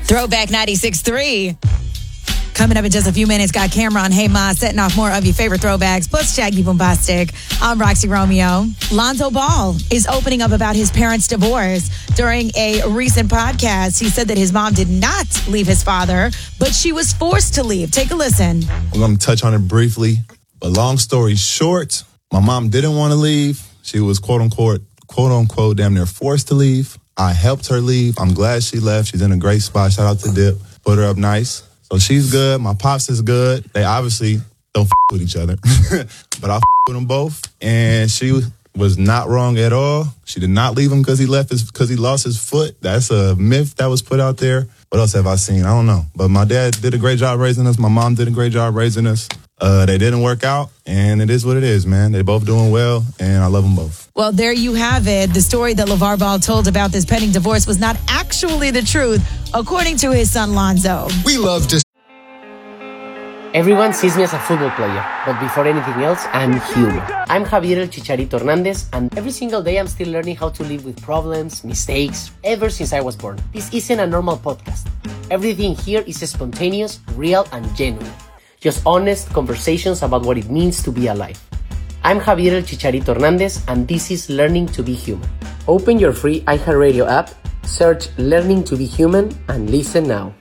Throwback 96.3. Coming up in just a few minutes, got Cameron Hey Ma setting off more of your favorite throwbacks, plus Shaggy Bombastic. I'm Roxy Romeo. Lonzo Ball is opening up about his parents' divorce. During a recent podcast, he said that his mom did not leave his father, but she was forced to leave. Take a listen. I'm going to touch on it briefly, but long story short, my mom didn't want to leave. She was quote unquote, damn near forced to leave. I helped her leave. I'm glad she left. She's in a great spot. Shout out to Dip. Put her up nice. So she's good. My pops is good. They obviously don't with each other. But I with them both. And she was not wrong at all. She did not leave him because he lost his foot. That's a myth that was put out there. What else have I seen? I don't know. But my dad did a great job raising us. My mom did a great job raising us. They didn't work out, and it is what it is, man. They both doing well, and I love them both. Well, there you have it. The story that LeVar Ball told about this pending divorce was not actually the truth, according to his son, Lonzo. We love to... Everyone sees me as a football player, but before anything else, I'm human. I'm Javier El Chicharito Hernandez, and every single day I'm still learning how to live with problems, mistakes, ever since I was born. This isn't a normal podcast. Everything here is spontaneous, real, and genuine. Just honest conversations about what it means to be alive. I'm Javier El Chicharito Hernandez, and this is Learning to be Human. Open your free iHeartRadio app, search Learning to be Human, and listen now.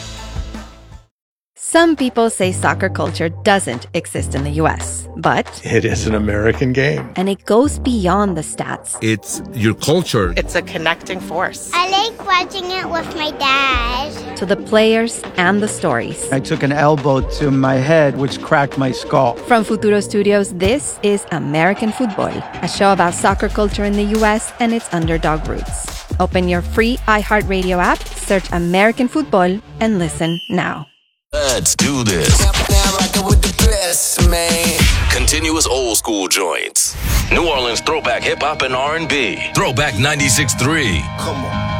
Some people say soccer culture doesn't exist in the U.S., but it is an American game. And it goes beyond the stats. It's your culture. It's a connecting force. I like watching it with my dad. To the players and the stories. I took an elbow to my head, which cracked my skull. From Futuro Studios, this is American Football, a show about soccer culture in the U.S. and its underdog roots. Open your free iHeartRadio app, search American Football, and listen now. Let's do this. Continuous old school joints. New Orleans throwback hip hop and R&B. Throwback 96.3. Come on.